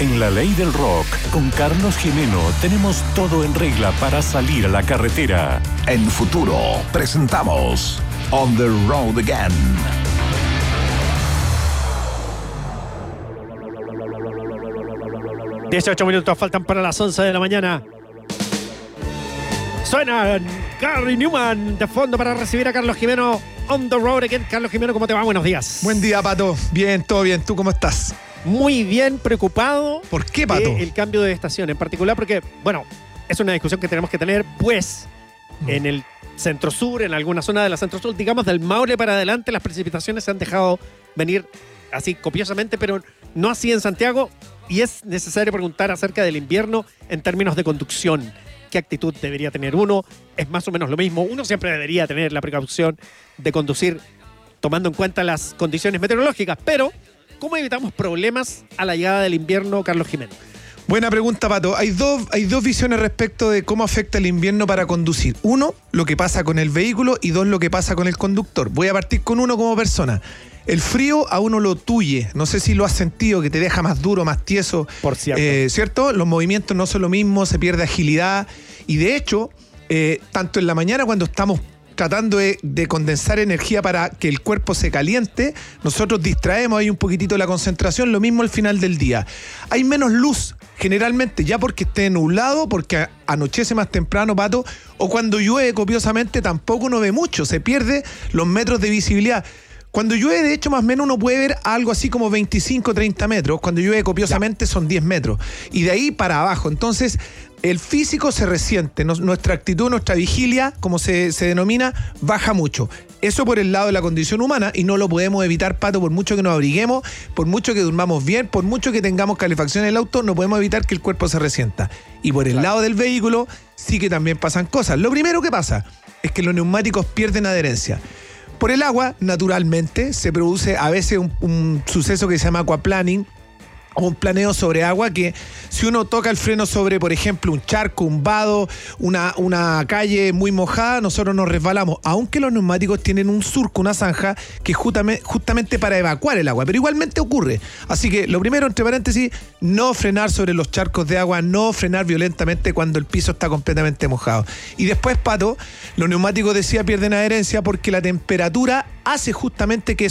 En La Ley del Rock, con Carlos Jimeno, tenemos todo en regla para salir a la carretera. En Futuro, presentamos On the Road Again. $18 minutos faltan para las 11 de la mañana. Suena Gary Newman de fondo para recibir a Carlos Jimeno. On the Road Again. Carlos Jimeno, ¿cómo te va? Buenos días. Buen día, Pato. Bien, todo bien. ¿Tú cómo estás? Muy bien, preocupado. ¿Por qué, Pato? El cambio de estación, en particular porque, bueno, es una discusión que tenemos que tener, pues, en el centro-sur, en alguna zona de la centro-sur, digamos del Maule para adelante, las precipitaciones se han dejado venir así copiosamente, pero no así en Santiago, y es necesario preguntar acerca del invierno en términos de conducción. ¿Qué actitud debería tener uno? Es más o menos lo mismo. Uno siempre debería tener la precaución de conducir tomando en cuenta las condiciones meteorológicas, pero ¿cómo evitamos problemas a la llegada del invierno, Carlos Jimeno? Buena pregunta, Pato. Hay dos visiones respecto de cómo afecta el invierno para conducir. Uno, lo que pasa con el vehículo, y dos, lo que pasa con el conductor. Voy a partir con uno como persona. El frío a uno lo tuye. No sé si lo has sentido, que te deja más duro, más tieso. Por cierto. ¿Cierto? Los movimientos no son lo mismo, se pierde agilidad. Y de hecho, tanto en la mañana cuando estamos tratando de condensar energía para que el cuerpo se caliente, nosotros distraemos ahí un poquitito la concentración, lo mismo al final del día. Hay menos luz, generalmente, ya porque esté nublado, porque anochece más temprano, Pato, o cuando llueve copiosamente tampoco uno ve mucho, se pierde los metros de visibilidad. Cuando llueve, de hecho, más o menos uno puede ver algo así como 25, 30 metros. Cuando llueve copiosamente son 10 metros. Y de ahí para abajo. Entonces, el físico se resiente. Nuestra actitud, nuestra vigilia, como se denomina, baja mucho. Eso por el lado de la condición humana, y no lo podemos evitar, Pato, por mucho que nos abriguemos, por mucho que durmamos bien, por mucho que tengamos calefacción en el auto, no podemos evitar que el cuerpo se resienta. Y por el lado del vehículo, sí que también pasan cosas. Lo primero que pasa es que los neumáticos pierden adherencia. Por el agua, naturalmente, se produce a veces un suceso que se llama aquaplaning, o un planeo sobre agua, que si uno toca el freno sobre, por ejemplo, un charco, un vado, una calle muy mojada, nosotros nos resbalamos, aunque los neumáticos tienen un surco, una zanja, que es justamente para evacuar el agua, pero igualmente ocurre. Así que lo primero, entre paréntesis, no frenar sobre los charcos de agua, no frenar violentamente cuando el piso está completamente mojado. Y después, Pato, los neumáticos, decía, pierden adherencia porque la temperatura hace justamente que